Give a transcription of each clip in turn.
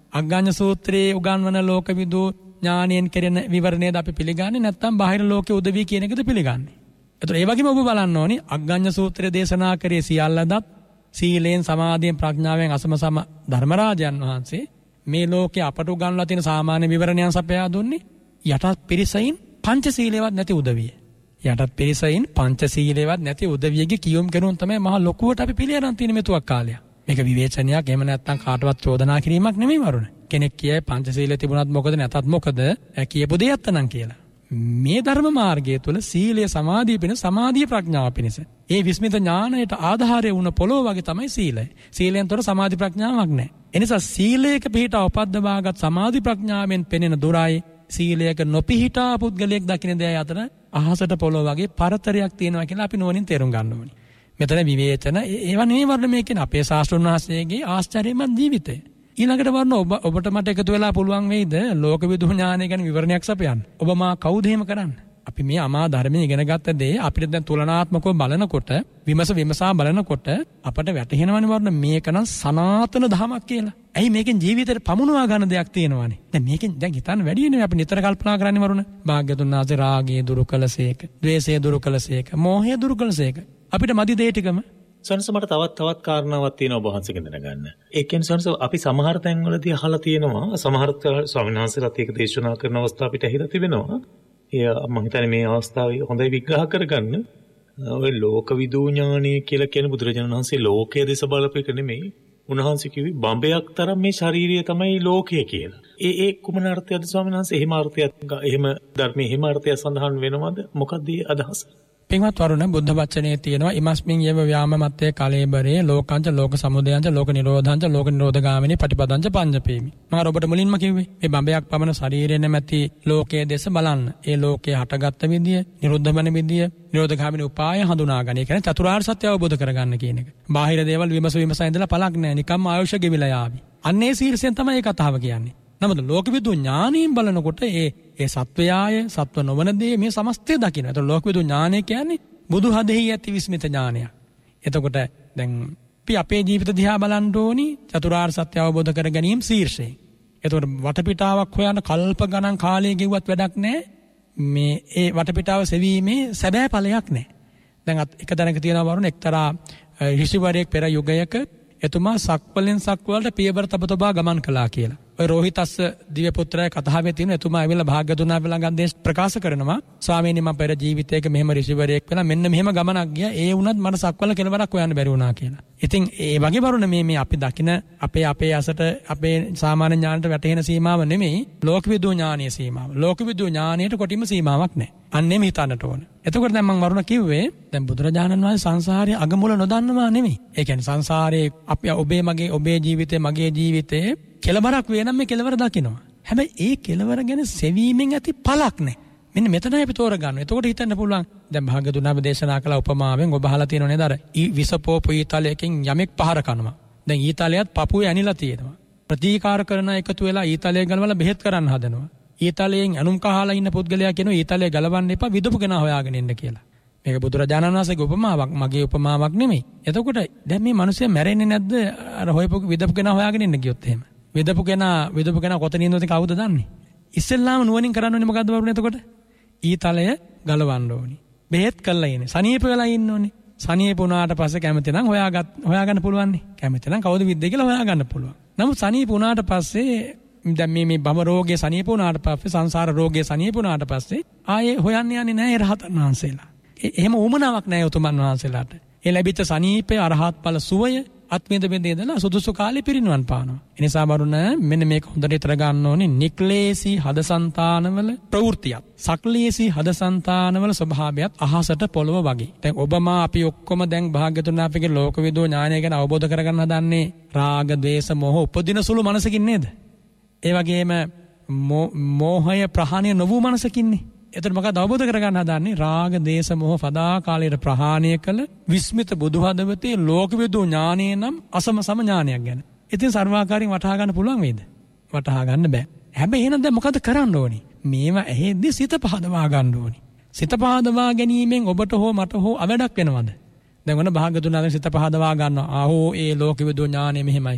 අග්ගඤ්ඤ සූත්‍රයේ උගන්වන ලෝකවිදු ඥානයෙන් කෙරෙන විවරණයද අපි පිළිගන්නේ නැත්නම් බාහිර ලෝකයේ උදවි කියන එකද පිළිගන්නේ? ඒතර ඒ වගේම ඔබ බලන්න ඕනි අග්ගඤ්ඤ සූත්‍රයේ දේශනා කරේ සියල්ලදත් සීලෙන් සමාධියෙන් ප්‍රඥාවෙන් අසමසම ධර්මරාජයන් වහන්සේ මේ ලෝකේ අපට උගන්වලා තියෙන සාමාන්‍ය විවරණයන් සපයා දුන්නේ යටත් පිරිසයින් පංචශීලයේවත් නැති උදවිය. යටත් පිරිසයින් පංචශීලයේවත් නැති උදවියගේ කියුම් කරුන් තමයි මහ ලොකුවට අපි පිළිඅරන් තියෙන මෙතුවක් කාලයක්. මේක විවේචනයක් එහෙම නැත්නම් කාටවත් චෝදනා කිරීමක් නෙමෙයි වරුණ. කෙනෙක් කියයි පංචශීලයේ තිබුණත් මොකද නැතත් මොකද කියපු දෙයක් අත්තනම් කියලා. මේ ධර්ම මාර්ගය තුළ සීලය සමාධිය පිණ සමාධිය ප්‍රඥාව පිණිස ඒ විස්මිත ඥානයට ආධාරය වුණ පොළොව වගේ තමයි සීලය. සීලයෙන් තොර සමාධි ප්‍රඥාවක් නැහැ. එනිසා සීලයක පිහිටා උපද්දවාගත් සමාධි ප්‍රඥාවෙන් පෙනෙන දුරයි සීලයක නොපිහිටා පුද්ගලයෙක් දකින දේ අතර අහසට පොළොව වගේ පරතරයක් තියෙනවා කියලා අපි නුවණින් තේරුම් ගන්න ඕනේ. මෙතන විවේචන ඒව නෙවෙයි වර්ණ මේ කියන අපේ ශාස්ත්‍රඥ වහන්සේගේ ආශ්චර්යමත් ජීවිතය. ඊළඟට වර්ණ ඔබට මට එකතු වෙලා පුළුවන් වෙයිද ලෝකවිදු ඥානය ගැන විවරණයක් සපයන්න? ඔබ මා කවුද එහෙම කරන්න? අපි මේ අමා ධර්මයේ ඉගෙන ගත්ත දේ අපිට දැන් තුලනාත්මකව බලනකොට විමසා බලනකොට අපට වැටහෙනවනේ වර්ණ මේකනම් සනාතන ධමයක් කියලා. ඇයි මේකෙන් ජීවිතේට පමුණවා ගන්න දෙයක් තියෙනවානේ. දැන් මේකෙන් දැන් හිතන්න වැඩිනේ අපි නිතර කල්පනා කරන්නේ වරුණ. භාග්‍යතුන් වහන්සේ රාගය දුරු කළසේක, ද්වේෂය දුරු කළසේක, මෝහය දුරු කළසේක. අපිට මදි දේ ටිකම සොන්ස මට තවත් කාරණාවක් තියෙනවා ඔබ වහන්සේගෙන් දැනගන්න. ඒ කියන්නේ සොන්ස අපි සමහර තැන්වලදී අහලා තියෙනවා සමහර ස්වාමීන් වහන්සේලාත් ඒක දේශනා කරන අවස්ථා අපිට ඇහිලා තිබෙනවා. මම හිතන්නේ මේ අවස්ථාවේ හොඳයි විග්‍රහ කරගන්න. ඔය ලෝකවිදූ ඥානය කියලා කියන බුදුරජාණන් වහන්සේ ලෝකයේ දෙස බලපු එක නෙමෙයි. උන්වහන්සේ කිව්වේ බඹයක් තරම් මේ ශාරීරිය තමයි ලෝකය කියලා. ඒ කුමන අර්ථයක්ද ස්වාමීන් වහන්සේ? එහෙම අර්ථයක් එහෙම ධර්මයේ එහෙම අර්ථයක් සඳහන් වෙනවද? මොකක්ද ඒ අදහස? පින්වත් වරුණ බුද්ධ වචනේ තියෙනවා ඉමස්මින් යව ව්‍යාමමත්තේ කලේබරේ ලෝකංච ලෝක සමුදයංච ලෝක නිරෝධංච ලෝක නිරෝධගාමිනී පටිපදංච පංචපේමි. මම ඔබට මුලින්ම කිව්වේ මේ බඹයක් පමණ ශරීරය නැමැති ලෝකයේ දෙස බලන්න. ඒ ලෝකයේ හටගත්ත විදිය, නිරුද්ධ වෙන විදිය, නිරෝධගාමිනී උපාය හඳුනා ගන්න. ඒ කියන්නේ චතුරාර්ය සත්‍ය අවබෝධ කරගන්න කියන එක. බාහිර දේවල් විමසා ඉඳලා පළක් නැහැ. නිකම්ම ආයුෂ ගෙවිලා යාවි. අන්නේ සීර්ෂයෙන් තමයි මේ කතාව කියන්නේ. නමුත් ලෝකවිදු ඥානයෙන් බලනකොට ඒ සත්වයාය සත්ව නොවන දේ මේ සමස්තය දකින්න. ඒතකොට ලෝකවිදු ඥානය කියන්නේ බුදු හදෙහි ඇති විස්මිත ඥානයක්. එතකොට දැන් අපි අපේ ජීවිත දිහා බලන්න ඕනි චතුරාර්ය සත්‍ය අවබෝධ කර ගැනීම ශීර්ෂයෙන්. එතකොට වටපිටාවක් හොයන කල්ප ගණන් කාලය ගෙවුවත් වැඩක් නැහැ. මේ ඒ වටපිටාව සෙවීමේ සැබෑ ඵලයක් නැහැ. දැන් එක දැනක තියෙනවා වරුණ එක්තරා ඍෂිවරයෙක් පෙර යුගයක එතුමා සක්වලෙන් සක්වලට පියවර තබතබා ගමන් කළා කියලා. ඔය රෝහිතස්ස දිව්‍ය පුත්‍රය කතාවේ තියෙන එතුමා ඇවිල්ලා භාග්‍යතුන් වහන්සේ ළඟ දේශ ප්‍රකාශ කරනවා ස්වාමීනි මම පෙර ජීවිතයක මෙහෙම ඍෂිවරයෙක් වෙලා මෙන්න මෙහෙම ගමනක් ගියා. ඒ වුණත් මට සක්වල කෙලවරක් හොයන්න බැරි වුණා කියලා. ඉතින් ඒ වගේ වරුණ මේ අපි දකින අපේ අසට අපේ සාමාන්‍ය ඥානට වැටහෙන සීමාව නෙමෙයි ලෝකවිදු ඥානීය සීමාව. ලෝකවිදු ඥානයට කොටිම සීමාවක් නැහැ. අන්නේම හිතන්නට ඕන. එතකොට දැන් මම වරුණ කිව්වේ දැන් බුදුරජාණන් වහන්සේ සංසාරයේ අගමුල නොදන්නවා නෙමෙයි. ඒ කියන්නේ සංසාරයේ අපි ඔබේ ජීවිතේ මගේ ජීවිතේ කෙලවරක් වේ නම් මේ කෙලවර දකිනවා. හැබැයි ඒ කෙලවර ගැන සෙවීමෙන් ඇති පළක් නැහැ. මෙන්න මෙතනයි අපි තෝරගන්න. එතකොට හිතන්න පුළුවන් දැන් භාග්‍යතුන් වහන්සේ දේශනා කළ උපමාවෙන් ඔබ අහලා තියෙනව නේද අර විසපෝපු ඊතලයකින් යමෙක් පහර කනවා. දැන් ඊතලයත් පපුවේ ඇනිලා තියෙනවා. ප්‍රතිකාර කරන එකතු වෙලා ඊතලය ගලවලා බෙහෙත් කරන්න හදනවා. ඊතලයෙන් අනුම් කහලා ඉන්න පුද්ගලයා කියනවා ඊතලය ගලවන්න එපා විදුපු කෙනා හොයාගෙන ඉන්න කියලා. මේක බුදුරජාණන් වහන්සේගේ උපමාවක් මගේ උපමාවක් නෙමෙයි. එතකොට දැන් මේ මිනිස්සයා මැරෙන්නේ නැද්ද අර හොයපු විදුපු කෙනා හොයාගෙන ඉන්න ගියොත් එහෙම? විදපු කෙනා කොතනින්ද කවුද දන්නේ? ඉස්සෙල්ලාම නුවණින් කරන්න ඕනේ මොකද්ද වරුනේ එතකොට? ඊතලය ගලවන්න ඕනේ. බෙහෙත් කළා ඉන්නේ. සනීප වෙලා ඉන්න ඕනේ. සනීප වුණාට පස්සේ කැමති නම් හොයාගන්න පුළුවන් නේ. කැමති නම් කවුද විද්දේ කියලා හොයාගන්න පුළුවන්. නමුත් සනීප වුණාට පස්සේ දැන් මේ භව රෝගයේ සනීප වුණාට පස්සේ සංසාර රෝගයේ සනීප වුණාට පස්සේ ආයේ හොයන්න යන්නේ නැහැ රහතන් වහන්සේලා. එහෙම උමනාවක් නැහැ උතුමන් වහන්සේලාට. ඒ ලැබිච්ච සනීපේ අරහත් ඵල සුවය අත්මේද බෙදේදලා සුදුසු කාලේ පිරිනුවන් පානවා. ඒ නිසා වරුණ මෙන්න මේක හොඳට ඉතර ගන්න ඕනේ. නික්ලේසී හදසන්තානවල ප්‍රවෘත්තියක්. සක්ලේසී හදසන්තානවල ස්වභාවයත් අහසට පොළව වගේ. දැන් ඔබමා අපි ඔක්කොම දැන් භාග්‍යතුන් වහන්සේගේ ලෝකවිදෝ ඥානය ගැන අවබෝධ කරගන්න හදන්නේ රාග, ද්වේෂ, මොහ උපදින සුළු මනසකින් නේද? ඒ වගේම මෝහය ප්‍රහාණය නොවූ මනසකින්නේ. එතකොට මොකක්ද අවබෝධ කරගන්න හදන්නේ? රාග, දේශ, මොහ සදා කාලයට ප්‍රහාණය කළ විස්මිත බුදුහදවතේ ලෝකවිදු ඥානයේ නම් අසම ඥානයක් ගැන. ඉතින් සර්වාකාරයෙන් වටහා ගන්න පුළුවන් වේද? වටහා ගන්න බෑ. හැබැයි එහෙනම් දැන් මොකද කරන්න ඕනි? මේවා ඇහෙද්දි සිත පහදවා ගන්න ඕනි. සිත පහදවා ගැනීමෙන් ඔබට හෝ මට හෝ අවඩක් වෙනවද? දැන් වුණ භාග්‍යතුන් වහන්සේ සිත පහදවා ගන්නවා. ආහෝ ඒ ලෝකවිදු ඥානය මෙහෙමයි කියලා.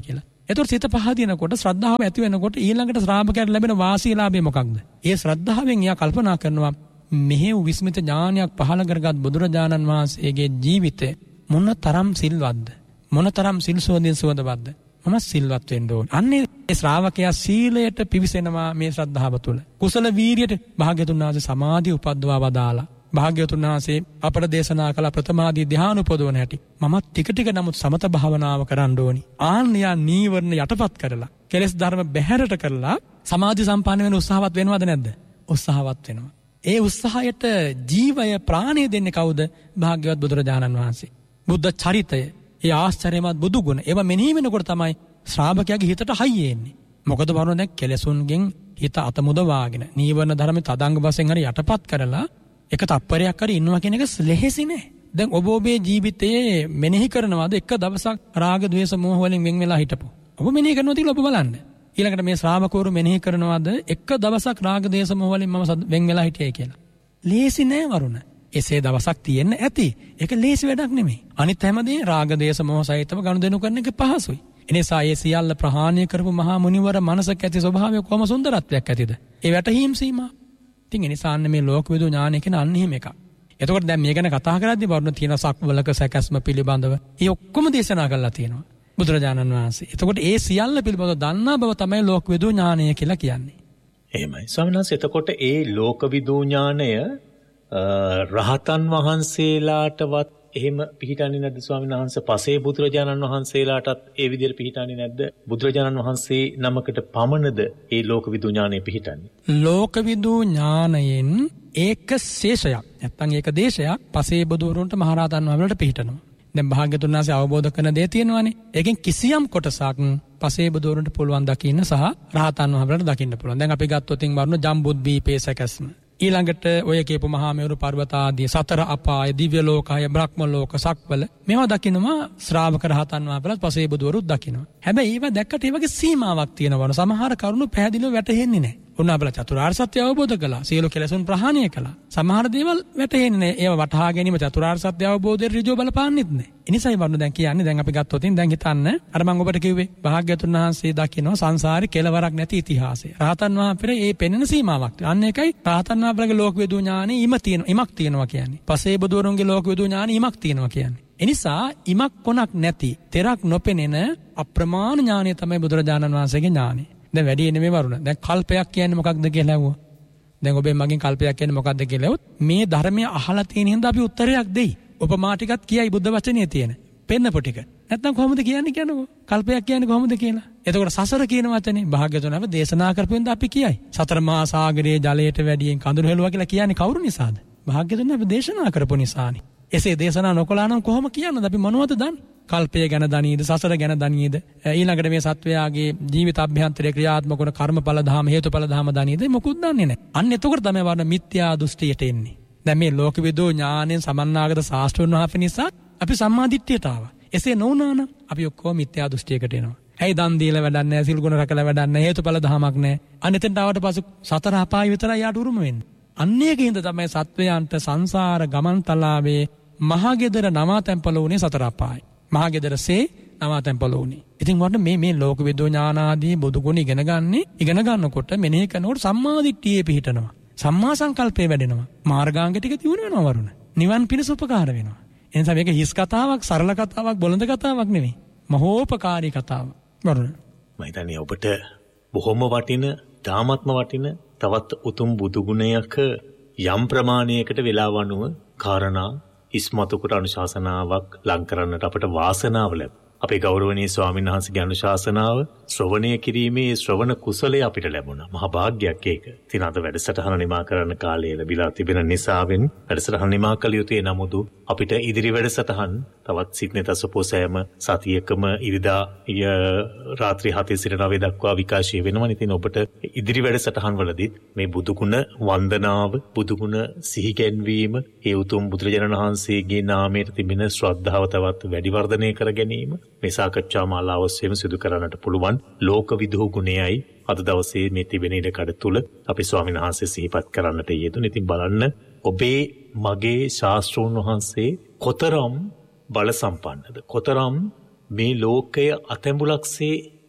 එතකොට සිත පහදිනකොට ශ්‍රද්ධාව ඇති වෙනකොට ඊළඟට ශ්‍රාවකයාට ලැබෙන වාසීලාභය මොකක්ද? ඒ ශ්‍රද්ධාවෙන් එයා කල්පනා කරනවා මෙහෙව් විස්මිත ඥානයක් පහළ කරගත් බුදුරජාණන් වහන්සේගේ ජීවිතය මොන තරම් සිල්වත්ද? මොන තරම් සිල් සෝදින් සෝදවත්ද? මම සිල්වත් වෙන්න ඕනේ. අන්නේ ඒ ශ්‍රාවකයා සීලයට පිවිසෙනවා මේ ශ්‍රද්ධාව තුළ. කුසල වීරියට භාග්‍යතුන් වහන්සේ සමාධිය උපද්දවා වදාලා. භාග්‍යවතුන් වහන්සේ අපට දේශනා කළ ප්‍රථමාදී ධ්‍යාන උපදවන හැටි. මමත් ටික ටික නමුත් සමත භාවනාව කරන්න ඕනි. ආන්නියා නීවරණ යටපත් කරලා, කෙලෙස් ධර්ම බැහැරට කරලා සමාධි සම්පන්න වෙන උත්සාහවත් වෙනවද නැද්ද? උත්සාහවත් වෙනවා. ඒ උත්සාහයට ජීවය ප්‍රාණය දෙන්නේ කවුද? භාග්‍යවත් බුදුරජාණන් වහන්සේ. බුද්ධ චරිතය, ඒ ආශ්චර්යමත් බුදු ගුණ, ඒවා මෙනෙහි වෙනකොට තමයි ශ්‍රාවකයාගේ හිතට හයිය එන්නේ. මොකද වරුණ දැන් කෙලෙසුන්ගෙන් හිත අතමුදවාගෙන නීවරණ ධර්ම තදංග වශයෙන් හරි යටපත් කරලා එක තප්පරයක් හරි ඉන්නවා කියන එක ලෙහෙසි නෑ. දැන් ඔබ ඔබේ ජීවිතයේ මෙනෙහි කරනවාද එක දවසක් රාග ద్వේෂ මෝහ වලින් වෙන් වෙලා හිටපො. ඔබ මෙනෙහි කරනවා කියලා ඔබ බලන්න. ඊළඟට මේ ශ්‍රාවකවරු මෙනෙහි කරනවාද එක දවසක් රාග ద్వේෂ මෝහ වලින් මම වෙන් වෙලා හිටියයි කියලා. ලේසි නෑ වරුණ. එසේ දවසක් තියෙන්න ඇති. ඒක ලේසි වැඩක් නෙමෙයි. අනිත් හැමදේ රාග ద్వේෂ මෝහ සහිතව ගනුදෙනු කරන එක පහසුයි. එනිසා ඒ සියල්ල ප්‍රහාණය කරපු මහා මුනිවර මනසක ඇති ස්වභාවය කොහොම සුන්දරත්වයක් ඇතිද? ඒ වැටහීම් සීමා. ඉතින් ඒ නිසා මේ ලෝකවිදු ඥානය කියන අන්න එහෙම එකක්. එතකොට දැන් මේ ගැන කතා කරද්දී වරුණ තියෙන සක්වලක සැකස්ම පිළිබඳව ඒ ඔක්කොම දේශනා කරලා තියෙනවා බුදුරජාණන් වහන්සේ. එතකොට ඒ සියල්ල පිළිබඳව දන්නා බව තමයි ලෝකවිදු ඥානය කියලා කියන්නේ. එහෙමයි. ස්වාමීන් වහන්සේ එතකොට ඒ ලෝකවිදු ඥානය රහතන් වහන්සේලාටවත් එහෙම පිහිටන්නේ නැද්ද ස්වාමීන් වහන්සේ? පසේ බුදුරජාණන් වහන්සේලාටත් ඒ විදිහට පිහිටන්නේ නැද්ද? බුදුරජාණන් වහන්සේ නමකට පමණද ඒ ලෝකවිදු ඥානය පිහිටන්නේ? ලෝකවිදු ඥානයෙන් ඒක ශේෂයක් නැත්නම් ඒක දේශයක් පසේ බුදුවරුන්ට මහරහතන් වහන්සේලාට පිහිටනවා. දැන් භාග්‍යතුන් වහන්සේ අවබෝධ කරන දේ තියෙනවානේ. ඒකෙන් කිසියම් කොටසක් පසේ බුදුවරුන්ට පුළුවන් දකින්න සහ රහතන් වහන්සේලාට දකින්න පුළුවන්. දැන් අපි ගත්තොත් වරුණ ජම්බුද්දීපේ සැකස්ම. ඊළඟට ඔය කියපු මහා මේරු පර්වත ආදී සතර අපාය, දිව්‍ය ලෝකය, බ්‍රහ්ම ලෝක, සක්වල මේවා දකින්නවා ශ්‍රාවක රහතන් වහන්සේලාත් පසේ බුදුවරුත් දකින්නවා. හැබැයි ඒවා දැක්කට ඒ වගේ සීමාවක් තියෙනවා. සමහර කරුණු පැහැදිලිව වැටහෙන්නේ නැහැ. උන්වහන්සේලා චතුරාර්ය සත්‍ය අවබෝධ කළා. සියලු කෙලෙසුන් ප්‍රහාණය කළා. සමහර දේවල් වැටහෙන්නේ නැහැ. ඒවා වටහා ගැනීම චතුරාර්ය සත්‍ය අවබෝධයේ ඍජුව බලපාන්නෙත් නැහැ. එනිසායි වරුණ දැන් කියන්නේ දැන් අපි ගත්තොත් දැන් හිතන්න අර මම ඔබට කිව්වේ භාග්‍යතුන් වහන්සේ දකින්න සංසාරේ කෙලවරක් නැති ඉතිහාසය. රහතන් වහන්සේ ඒ පෙන්වන සීමාවක්. අන්න ඒකයි රහතන් වහන්සේගේ ලෝකවිදු ඥානෙ ඉමක් තියෙනවා කියන්නේ. පසේ බුදුවරුන්ගේ ලෝකවිදු ඥානෙ ඉමක් තියෙනවා කියන්නේ. එනිසා ඉමක් කොනක් නැති තෙරක් නොපෙනෙන අප්‍රමාණ ඥානය තමයි බුදුරජාණන් වහන්සේගේ ඥානෙ. දැන් වැඩි නෙමෙයි වරුණ. දැන් කල්පයක් කියන්නේ මොකක්ද කියලා ඇහුවා. දැන් ඔබෙන් මගෙන් කල්පයක් කියන්නේ මොකක්ද කියලා ඇහුවොත් මේ ධර්මය අහලා තියෙන හින්දා අපි උත්තරයක් දෙයි. උපමා ටිකක් කියයි බුද්ධ වචනේ තියෙන. පෙන්නපො ටික. නැත්නම් කොහොමද කියන්නේ කියනකො? කල්පයක් කියන්නේ කොහොමද කියලා? එතකොට සසර කියන වචනේ භාග්‍යතුන් වහන්සේ දේශනා කරපුවෙන්ද අපි කියයි. සතර මහා සාගරයේ ජලයට වැඩියෙන් කඳුළු හෙළුවා කියලා කියන්නේ කවුරු නිසාද? භාග්‍යතුන් වහන්සේ දේශනා කරපු නිසානේ. එසේ දේශනා නොකළා නම් කොහොම කියන්නද? අපි මොනවද දන්නේ? කල්පය ගැන දනීද, සසර ගැන දනීද, ඊළඟට මේ සත්වයාගේ ජීවිත අභ්‍යන්තරයේ ක්‍රියාත්මක වන කර්මඵල ධාම, හේතුඵල ධාම දනීද? මොකුත් දන්නේ නැහැ. අන්න එතකොට තමයි වර්ණ මිත්‍යා දෘෂ්ටියට එන්නේ. දැන් මේ ලෝකවිදු ඥාණයෙන් සමන්නාගත ශාස්ත්‍රඥ වහන්සේ නිසා අපි සම්මාදිට්ඨියට ආවා. එසේ නොවුනා නම් අපි ඔක්කොම මිත්‍යා දෘෂ්ටියකට එනවා. ඇයි දන් දීලා වැඩක් නැහැ, සිල් ගුණ රැකලා වැඩක් නැහැ, හේතුඵල ධාමක් නැහැ. අන්න එතෙන්ට ආවට පසු සතර අපාය විතරයි යාට උරුම වෙන්නේ. අන්න ඒකින්ද තමයි සත්වයන්ට සංසාර ගමන් තලාවේ මහගෙදර නවාතැන්පල උනේ සතර අපාය. මහගෙදරසේ නවාතැන්පල උනේ. ඉතින් වන්න මේ ලෝකවිදු ඥානාදී බුදු ගුණ ඉගෙන ගන්නකොට මෙනෙහි කරනකොට සම්මාදිට්ඨියේ පිහිටනවා. සම්මා සංකල්පය වැඩෙනවා. මාර්ගාංග ටික දියුණු වෙනවා වරුණ. නිවන් පිණිස උපකාර වෙනවා. එනිසා මේක හිස් කතාවක්, සරල කතාවක්, බොළඳ කතාවක් නෙවෙයි. මහෝපකාරී කතාවක් වරුණ. මම හිතන්නේ ඔබට බොහොම වටින, ධාමත්ම වටින තවත් උතුම් බුදු ගුණයක යම් ප්‍රමාණයකට වේලාව අනුව කාරණා ඉස්මතු කොට අනුශාසනාවක් ලං කරන්නට අපට වාසනාව ලැබුණා. අපේ ගෞරවනීය ස්වාමීන් වහන්සේගේ අනුශාසනාව ශ්‍රවණය කිරීමේ ශ්‍රවණ කුසලය අපිට ලැබුණා. මහා භාග්‍යයක් ඒක. ඉතින් අද වැඩසටහන නිමා කරන්න කාලය ලැබිලා තිබෙන නිසාවෙන් වැඩසටහන නිමා කළ යුතුයි. නමුත් අපිට ඉදිරි වැඩසටහන් තවත් සිටනේ තසපෝ සෑම සතියකම ඉරිදා රාත්‍රී 7 සිට 9 දක්වා විකාශය වෙනවා. ඉතින් ඔබට ඉදිරි වැඩසටහන් වලදීත් මේ බුදුගුණ වන්දනාව, බුදුගුණ සිහිගැන්වීම, ඒ උතුම් බුදුරජාණන් වහන්සේගේ නාමයට තිබෙන ශ්‍රද්ධාව තවත් වැඩි වර්ධනය කර ගැනීම මේ සාකච්ඡා මාලාව ඔස්සේම සිදු කරන්නට පුළුවන් ලෝකවිදු ගුණයයි අද දවසේ මේ තිබෙන ඉඩකඩ තුල අපි ස්වාමීන් වහන්සේ සිහිපත් කරන්නට යෙදුණා. ඉතින් බලන්න ඔබේ මගේ ශාස්ත්‍රෝන් වහන්සේ කොතරම් බල සම්පන්නද, කොතරම් මේ ලෝකය අතැඹුලක්සේ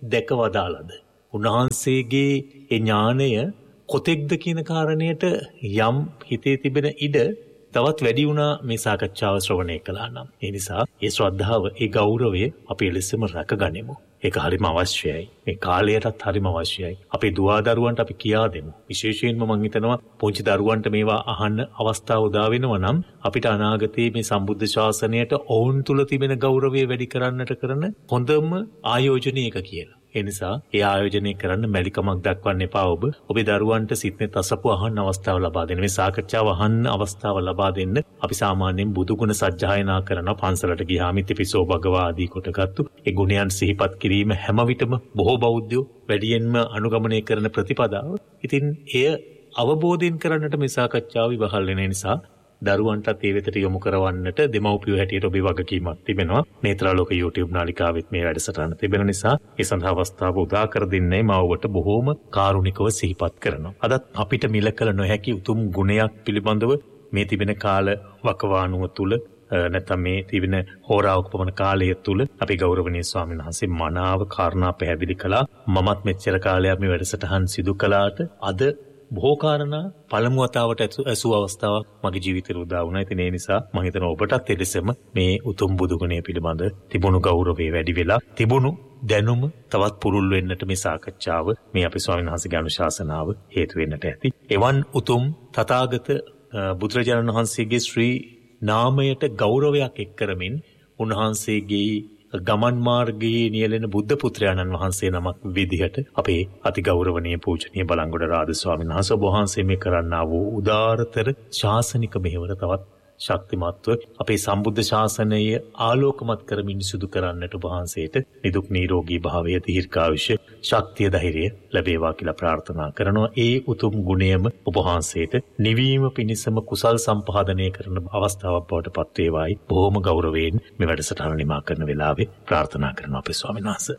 දැකවදාලද? උන්වහන්සේගේ ඒ ඥානය කොතෙක්ද කියන කාරණයට යම් හිතේ තිබෙන ඉඩ තවත් වැඩි වුණා මේ සාකච්ඡාව ශ්‍රවණය කළා නම්. ඒ නිසා ඒ ශ්‍රද්ධාව, ඒ ගෞරවය අපි එලෙසම රැකගනිමු. ඒක හරිම අවශ්‍යයි. මේ කාලයටත් හරිම අවශ්‍යයි. අපේ දුවදරුවන්ට අපි කියා දෙමු. විශේෂයෙන්ම මම හිතනවා පුංචි දරුවන්ට මේවා අහන්න අවස්ථාව උදා වෙනවා නම් අපිට අනාගතයේ මේ සම්බුද්ධ ශාසනයට ඔවුන් තුල තිබෙන ගෞරවය වැඩි කරන්නට කරන හොඳම ආයෝජනය එක කියලා. ඒ නිසා ඒ ආයෝජනය කරන්න මැලිකමක් දක්වන්න එපා. ඔබේ දරුවන්ට සිත්නෙත් අසපු අහන්න අවස්ථාව ලබා දෙන්න. මේ සාකච්ඡාව අහන්න අවස්ථාව ලබා දෙන්න. අපි සාමාන්‍යයෙන් බුදු ගුණ සජ්ජායනා කරන පන්සලට ගියාම ඉතිපිසෝ භගවා ආදී කොටගත්තු ඒ ගුණයන් සිහිපත් කිරීම හැම විටම බොහෝ බෞද්ධයෝ වැඩියෙන්ම අනුගමනය කරන ප්‍රතිපදාව. ඉතින් එය අවබෝධයෙන් කරන්නට මේ සාකච්ඡාව විවහල් වෙන නිසා දරුවන්ටත් ඒ වෙතට යොමු කරවන්නට දෙමව්පියෝ හැටියට ඔබේ වගකීමක් තිබෙනවා. නේත්‍රාලෝක YouTube නාලිකාවෙත් මේ වැඩසටහන තිබෙන නිසා ඒ සඳහා අවස්ථාව උදා කර දෙන්නේ මම ඔබට බොහෝම කාරුණිකව සිහිපත් කරනවා. අදත් අපිට මිල කළ නොහැකි උතුම් ගුණයක් පිළිබඳව මේ තිබෙන කාල වකවානුව තුල නැත්නම් මේ තිබෙන හෝරාවක පමණ කාලය තුල අපේ ගෞරවනීය ස්වාමීන් වහන්සේ මනාව කාරණා පැහැදිලි කළා. මමත් මෙච්චර කාලයක් මේ වැඩසටහන් සිදු කළාට අද බොහෝ කාරණා පළමු වතාවට ඇසූ අවස්ථාවක් මගේ ජීවිතේ උදා වුණා. ඉතින් ඒ නිසා මම හිතනවා ඔබටත් එලෙසම මේ උතුම් බුදු ගුණය පිළිබඳ තිබුණු ගෞරවය වැඩි වෙලා තිබුණු දැනුම තවත් පුරුල් වෙන්නට මේ සාකච්ඡාව, මේ අපේ ස්වාමීන් වහන්සේගේ අනුශාසනාව හේතු වෙන්නට ඇති. එවන් උතුම් තථාගත බුදුරජාණන් වහන්සේගේ ශ්‍රී නාමයට ගෞරවයක් එක් කරමින් උන්වහන්සේගේ ගමන් මාර්ගයේ නියැලෙන බුද්ධ පුත්‍රයාණන් වහන්සේ නමක් විදිහට අපේ අතිගෞරවනීය පූජනීය බලංගොඩ රාජ ස්වාමීන් වහන්සේ ඔබ වහන්සේ මේ කරන්නා වූ උදාරතර ශාසනික මෙහෙවර තවත් ශක්තිමත්ව අපේ සම්බුද්ධ ශාසනය ආලෝකමත් කරමින් සිදු කරන්නට ඔබ වහන්සේට නිදුක් නිරෝගී භාවය, දීර්ඝායුෂ, ශක්තිය, ධෛර්යය ලැබේවා කියලා ප්‍රාර්ථනා කරනවා. ඒ උතුම් ගුණයම ඔබ වහන්සේට නිවීම පිණිසම කුසල් සම්පාදනය කරන අවස්ථාවක් බවට පත් වේවායි බොහොම ගෞරවයෙන් මේ වැඩසටහන නිමා කරන වෙලාවේ ප්‍රාර්ථනා කරනවා අපේ ස්වාමීන් වහන්සේ.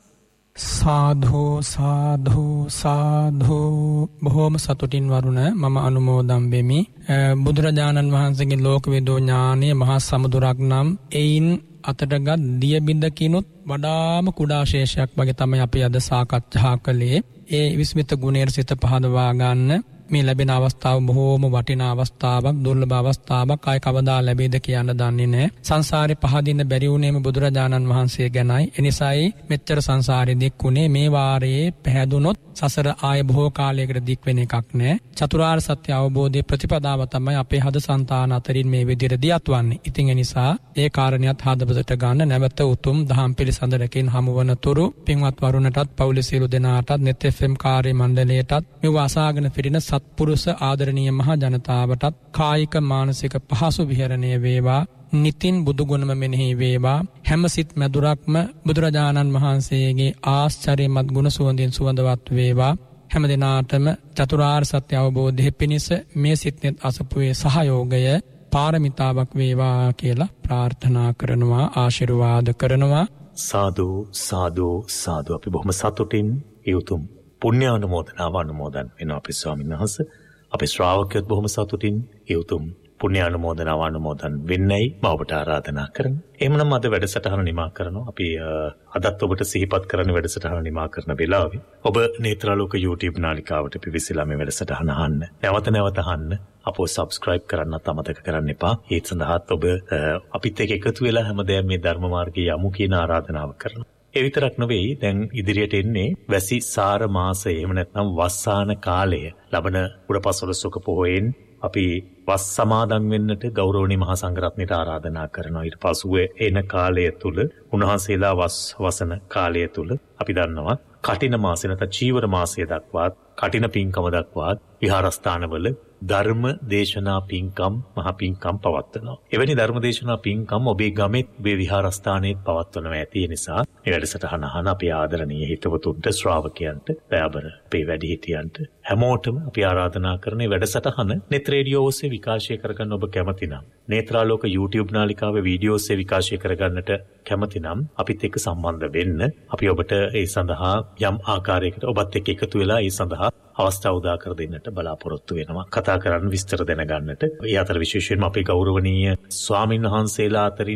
සාධු සාධු සාධු. බොහෝම සතුටින් වරුණ මම අනුමෝදන් වෙමි. බුදුරජාණන් වහන්සේගේ ලෝකවිදෝ ඥානය මහා සමුදුරක් නම් එයින් අතටගත් දිය බිඳකිනුත් වඩාම කුඩා ශේෂයක් වගේ තමයි අපි අද සාකච්ඡා කළේ. ඒ විස්මිත ගුණයේ සිත පහදවා ගන්න මේ ලැබෙන අවස්ථාව බොහෝම වටිනා අවස්ථාවක්, දුර්ලභ අවස්ථාවක්. ආය කවදා ලැබෙයිද කියන්න දන්නේ නැහැ. සංසාරේ පහදින්න බැරි වුණේම බුදුරජාණන් වහන්සේ ගැනයි. එනිසායි මෙච්චර සංසාරේ දික්ුනේ. මේ වාරයේ පැහැදුනොත් සසර ආය බොහෝ කාලයකට දික් වෙන එකක් නැහැ. චතුරාර්ය සත්‍ය අවබෝධයේ ප්‍රතිපදාව තමයි අපේ හද సంతාන අතරින් මේ විදිහට දියත්වන්නේ. ඉතින් ඒ නිසා ඒ කාරණියත් හදබසට ගන්න නැවත උතුම් දහම් පිළිසඳරකින් හමුවන තුරු පින්වත් වරුණටත් පවුලේ සියලු දෙනාටත් net FM කාර්ය මණ්ඩලයටත් මේ වාසාගෙන පිටින පුරුෂ ආදරණීය මහා ජනතාවටත් කායික මානසික පහසු විහරණය වේවා. නිතින් බුදු ගුණම මෙනෙහි වේවා. හැම සිත් මැදුරක්ම බුදුරජාණන් වහන්සේගේ ආශ්චර්යමත් ගුණ සුවඳින් සුවඳවත් වේවා. හැම දිනාටම චතුරාර්ය සත්‍ය අවබෝධය පිණිස මේ සිත්නෙත් අසපුවේ සහයෝගය පාරමිතාවක් වේවා කියලා ප්‍රාර්ථනා කරනවා, ආශිර්වාද කරනවා. සාදු සාදු සාදු. අපි බොහොම සතුටින් ඒ උතුම් පුණ්‍යානුමෝදනාව අනුමෝදන් වෙනවා අපේ ස්වාමීන් වහන්සේ. අපේ ශ්‍රාවකයෝත් බොහොම සතුටින් ඒ උතුම් පුණ්‍යානුමෝදනාව අනුමෝදන් වෙන්නයි මම ඔබට ආරාධනා කරනවා. එහෙමනම් අද වැඩසටහන නිමා කරනවා. අපි අදත් ඔබට සිහිපත් කරන වැඩසටහන නිමා කරන වෙලාවේ ඔබ නේත්‍රාලෝක YouTube නාලිකාවට පිවිසලා මේ වැඩසටහන අහන්න. නැවත අහන්න. අපෝ subscribe කරන්නත් අමතක කරන්න එපා. ඒ සඳහාත් ඔබ අපිත් එක්ක එකතු වෙලා හැමදාම මේ ධර්ම මාර්ගයේ යමු කියන ආරාධනාව කරනවා. ඒ විතරක් නෙවෙයි, දැන් ඉදිරියට එන්නේ වැසි සාර මාසය, එහෙම නැත්නම් වස්සාන කාලය. ලබන පුරපසළොස්වක පොහොයෙන් අපි වස් සමාදන් වෙන්නට ගෞරවනීය මහා සංඝරත්නයට ආරාධනා කරනවා. ඊට පසුව එන කාලය තුල උන්වහන්සේලා වසන කාලය තුල අපි දන්නවා කටින මාසෙ නැත්නම් චීවර මාසය දක්වාත්, කටින පින්කම දක්වාත් විහාරස්ථානවල ධර්ම දේශනා පින්කම්, මහා පින්කම් පවත්වනවා. එවැනි ධර්ම දේශනා පින්කම් ඔබේ ගමෙත්, ඔබේ විහාරස්ථානයේත් පවත්වනවා ඇති. ඒ නිසා මේ වැඩසටහන අහන අපේ ආදරණීය හිතවතුන්ට, ශ්‍රාවකයන්ට, දයාබර අපේ වැඩිහිටියන්ට හැමෝටම අපි ආරාධනා කරන මේ වැඩසටහන net radio ඔස්සේ විකාශය කරගන්න ඔබ කැමති නම්, නේත්‍රාලෝක YouTube නාලිකාවේ වීඩියෝ ඔස්සේ විකාශය කරගන්නට කැමති නම් අපිත් එක්ක සම්බන්ධ වෙන්න. අපි ඔබට ඒ සඳහා යම් ආකාරයකට ඔබත් එක්ක එකතු වෙලා ඒ සඳහා අවස්ථාව උදා කර දෙන්නට බලාපොරොත්තු වෙනවා. කතා කරන්න, විස්තර දැනගන්නට. ඒ අතර විශේෂයෙන්ම අපේ ගෞරවනීය ස්වාමින් වහන්සේලා අතරින්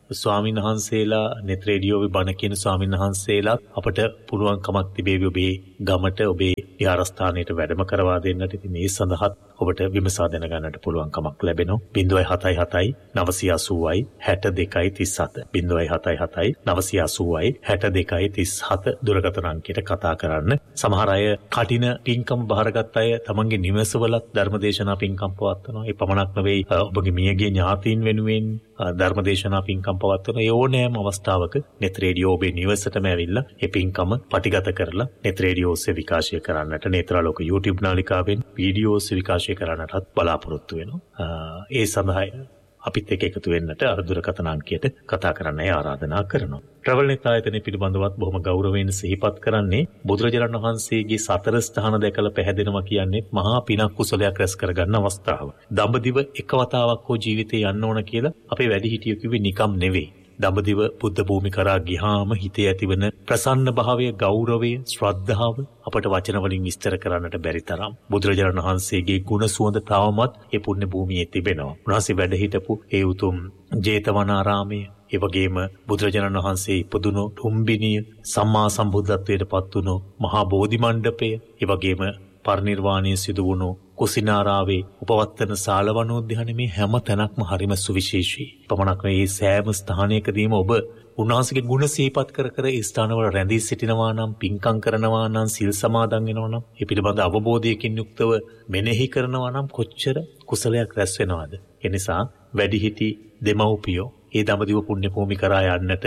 ස්වාමීන් වහන්සේලා net රේඩියෝවේ බණ කියන ස්වාමීන් වහන්සේලා අපට පුළුවන්කමක් තිබේවි ඔබේ ගමට ඔබේ විහාරස්ථානයට වැඩම කරවා දෙන්නට. ඉතින් මේ සඳහා ඔබට විමසා දැනගන්නට පුළුවන්කමක් ලැබෙනවා. 077 980යි 62යි 37 077 980යි 62යි 37 දුරකථන අංකයට කතා කරන්න. සමහර අය කටින පින්කම් බාරගත් අය තමන්ගේ නිවසවලත් ධර්මදේශනා පින්කම් පවත්වනවා. ඒ පමණක් නෙවෙයි ඔබගේ මියගිය ඥාතීන් වෙනුවෙන් ධර්මදේශනා පින්කම් පවත්වන ඒ ඕනෑම අවස්ථාවක net රේඩියෝ ඔබේ නිවසටම ඇවිල්ලා ඒ පින්කම පටිගත කරලා net රේඩියෝ ඔස්සේ විකාශය කරන්නට නේත්‍රාලෝක YouTube නාලිකාවෙන් වීඩියෝ ඔස්සේ විකාශය කරන්නටත් බලාපොරොත්තු වෙනවා. ඒ සඳහා අපිත් එක්ක එකතු වෙන්නට අර දුරකථන අංකයට කතා කරන්න ආරාධනා කරනවා. ට්‍රැවල් net ආයතනය පිළිබඳවත් බොහොම ගෞරවයෙන් සිහිපත් කරන්නේ බුදුරජාණන් වහන්සේගේ සතර ස්ථාන දැකලා පැහැදෙනවා කියන්නේ මහා පිනක් කුසලයක් රැස් කරගන්න අවස්ථාව. දඹදිව එක වතාවක් හෝ ජීවිතේ යන්න ඕන කියලා අපේ වැඩිහිටියෝ කිව්වේ නිකම් නෙවෙයි. දඹදිව බුද්ධ භූමි කරා ගියාම හිතේ ඇතිවන ප්‍රසන්න භාවය, ගෞරවය, ශ්‍රද්ධාව අපට වචන වලින් විස්තර කරන්නට බැරි තරම් බුදුරජාණන් වහන්සේගේ ගුණ සුවඳ තාමත් ඒ පුණ්‍ය භූමියේ තිබෙනවා. උන්වහන්සේ වැඩ හිටපු ඒ උතුම් ජේතවනාරාමයේ, ඒ වගේම බුදුරජාණන් වහන්සේ ඉපදුණු ටුම්බිනිය, සම්මා සම්බුද්ධත්වයට පත් වුණු මහා බෝධි මණ්ඩපය, ඒ වගේම පරිනිර්වාණය සිදු වුණු කුසිනාරාවේ උපවත්තන සාලවනෝද්‍යානයේ මේ හැම තැනක්ම හරිම සුවිශේෂී. පමණක් මේ සෑම ස්ථානයකදීම ඔබ උන්වහන්සේගේ ගුණ සිහිපත් කර කර ඒ ස්ථානවල රැඳී සිටිනවා නම්, පින්කම් කරනවා නම්, සිල් සමාදන් වෙනවා නම්, ඒ පිළිබඳ අවබෝධයකින් යුක්තව මෙනෙහි කරනවා නම් කොච්චර කුසලයක් රැස් වෙනවද? ඒ නිසා වැඩිහිටි දෙමව්පියෝ ඒ දඹදිව පුණ්‍ය භූමි කරා යන්නට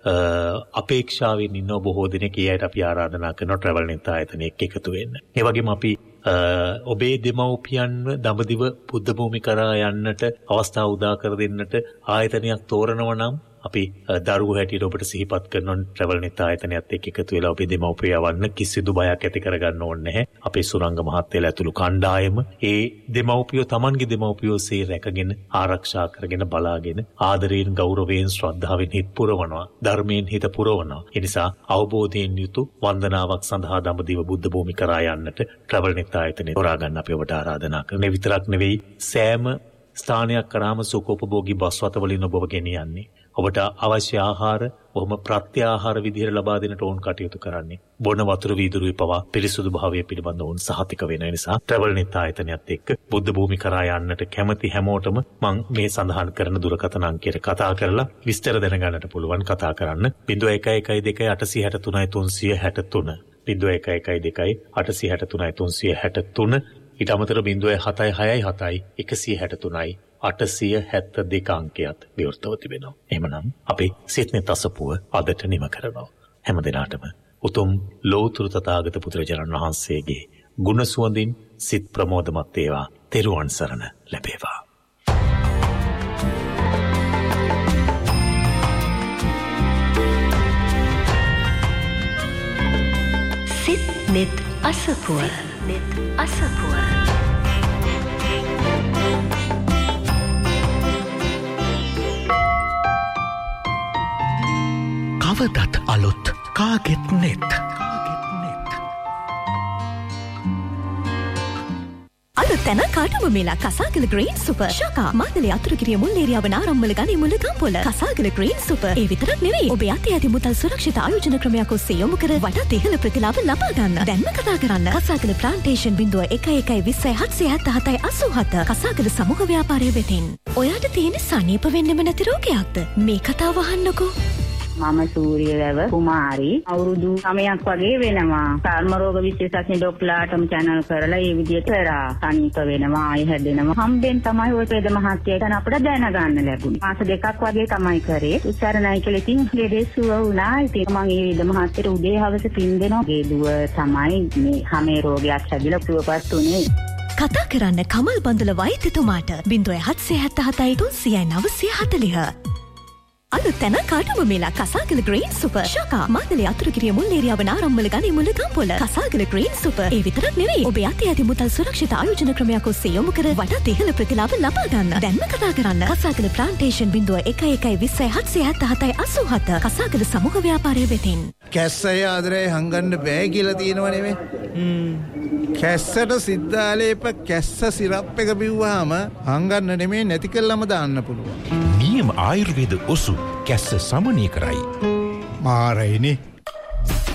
අපේක්ෂාවෙන් ඉන්න බොහෝ දෙනෙක් ඒ අයට අපි ආරාධනා කරනවා ට්‍රැවල් net ආයතනයේ එකතු වෙන්න. ඒ වගේම අපි ඔබේ දෙමව්පියන්ව දඹදිව බුද්ධ භූමි කරා යන්නට අවස්ථාව උදා කර දෙන්නට ආයතනයක් තෝරනවා නම් අපි දරුවෝ හැටියට ඔබට සිහිපත් කරනවා ට්‍රැවල් net ආයතනයත් එක්ක එකතු වෙලා ඔබේ දෙමව්පියවන්න කිසිදු බයක් ඇති කරගන්න ඕනේ නැහැ. අපේ සුරංග මහත්තයලා ඇතුළු කණ්ඩායම ඒ දෙමව්පියෝ Tamanගේ දෙමව්පියෝසේ රැකගෙන ආරක්ෂා කරගෙන බලාගෙන ආදරයෙන්, ගෞරවයෙන්, ශ්‍රද්ධාවෙන් හිත පුරවනවා, ධර්මයෙන් හිත පුරවනවා. ඒ නිසා අවබෝධයෙන් යුතු වන්දනාවක් සඳහා දඹදිව බුද්ධ භූමි කරා යන්නට ට්‍රැවල් net ආයතනය තෝරා ගන්න අපි ඔබට ආරාධනා කරනවා. විතරක් නෙවෙයි සෑම ස්ථානයක් කරාම සුඛෝපභෝගී බස් වත වලින් ඔබව ගෙනියන්නේ. ඔබට අවශ්‍ය ආහාර බොහොම ප්‍රත්‍යාහාර විදිහට ලබා දෙන්නට ඕන කටයුතු කරන්නේ. බොන වතුර වීදුරුවේ පවා පිරිසුදු භාවය පිළිබඳ ඕන සහතික වෙන නිසා ට්‍රැවල් net ආයතනයත් එක්ක බුද්ධ භූමි කරා යන්නට කැමති හැමෝටම මම මේ සඳහන් කරන දුරකථන අංකයට කතා කරලා විස්තර දැනගන්නට පුළුවන්. කතා කරන්න 0112 863 363 0112 863 363 ඊට අමතරව 0767 163 872 අංකයත් විවෘතව තිබෙනවා. එහෙමනම් අපි සිත්නෙත් අසපුව අදට නිම කරනවා. හැම දිනාටම උතුම් ලෝතුරු තථාගත පුත්‍රජනන් වහන්සේගේ ගුණ සුවඳින් සිත් ප්‍රමෝදමත් වේවා. තෙරුවන් සරණ ලැබේවා. සිත්නෙත් අසපුව. සිත්නෙත් අසපුව. කවදත් අලුත් කාගෙත් net. අලුතැන කාටම මේලා කසාගල green super ශකා Matale Athurugiriya Mulleriyawa නාරම්මල ගනි මුල්ල ගම්පොළ කසාගල ග්‍රීන් සුපර්. ඒ විතරක් නෙවෙයි ඔබ යටි ඇති මුදල් සුරක්ෂිත ආයෝජන ක්‍රමයක් ඔස්සේ යොමු කර වඩාත් ඉහළ ප්‍රතිලාභ ලබා ගන්න. දැන්ම කතා කරන්න කසාගල ප්ලාන්ටේෂන් 0112078787 කසාගල සමූහ ව්‍යාපාරය වෙතින්. ඔයාට තියෙන සනීප වෙන්නෙම නැති රෝගයක්ද? මේ කතාව අහන්නකෝ. මම සූරියලව කුමාරි අවුරුදු 9ක් වගේ වෙනවා. කර්ම රෝග විශේෂඥ ડોක්ටර්ලාටම channel කරලා මේ විදිහට කරා. සනීප වෙනවා, ආය හැදෙනවා. හම්බෙන් තමයි ඔය පෙද මහත්තයාට අපිට දැනගන්න ලැබුණේ. මාස දෙකක් වගේ තමයි කරේ. උච්චාරණයි කියලා ඉතින් ලෙඩේසුව වුණා. ඉතින් මම මේ විද මහත්තයාට උදේ හවස පින් දෙනවා. ගේ දුව තමයි මේ හැමේ රෝගයක් හැදිලා සුවපත් උනේ. කතා කරන්න කමල් බඳුල වෛද්‍යතුමාට 0777 30940. අලුතැන කාටම මේලා කසාගල ග්‍රීන් සුපර් ශකා මාතලේ අතුරුගිරිය මුල්ලේරියාව නාරම්මල ගනි මුල්ල ගම්පොළ කසාගල ග්‍රීන් සුපර්. ඒ විතරක් නෙවෙයි ඔබ යටි ඇති මුදල් සුරක්ෂිත ආයෝජන ක්‍රමයක් ඔස්සේ යොමු කර වඩාත් ඉහළ ප්‍රතිලාභ ලබා ගන්න. දැන්ම කතා කරන්න කසාගල ප්ලාන්ටේෂන් 0112078787 කසාගල සමූහ ව්‍යාපාරය වෙතින්. කැස්සය ආදරේ හංගන්න බෑ කියලා තියෙනව නෙමෙයි. කැස්සට සිද්ධාලේප කැස්ස සිරප් එක බිව්වහම හංගන්න නෙමෙයි නැති කළාම දාන්න පුළුවන්. නියම ආයුර්වේද ඔසු කැස්ස සමනය කරයි. මාරයිනේ